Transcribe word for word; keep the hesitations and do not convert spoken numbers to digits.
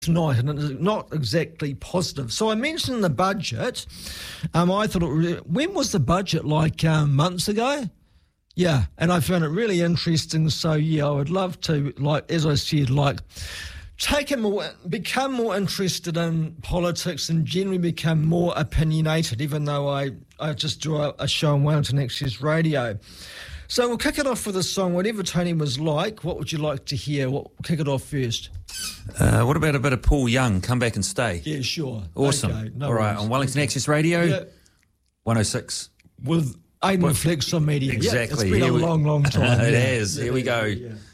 tonight, and it's not exactly positive. So I mentioned the budget. Um, I thought, it really, when was the budget? Like um, months ago? Yeah, and I found it really interesting. So yeah, I would love to, like as I said, like take a more, become more interested in politics and generally become more opinionated. Even though I I just do a, a show on Wellington Access Radio. So we'll kick it off with a song, whatever Tony was like. What would you like to hear? What, we'll kick it off first. Uh, what about a bit of Paul Young, Come Back and Stay? Yeah, sure. Awesome. Okay, no All right, worries. on Wellington Okay. Access Radio, Yeah. one oh six. With Aidan Flex on media. Exactly. Yeah, it's been Here a we- long, long time. It yeah. has. Yeah, Here we yeah, go. yeah.